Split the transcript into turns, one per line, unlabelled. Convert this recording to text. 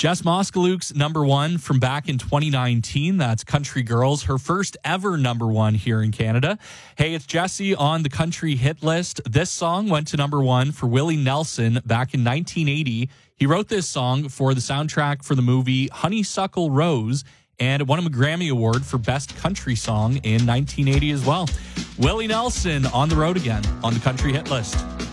Jess Moskaluke's number one from back in 2019. That's Country Girls, her first ever number one here in Canada. Hey, it's Jesse on the country hit list. This song went to number one for Willie Nelson back in 1980. He wrote this song for the soundtrack for the movie Honeysuckle Rose, and it won him a Grammy Award for Best Country Song in 1980 as well. Willie Nelson on the road again on the country hit list.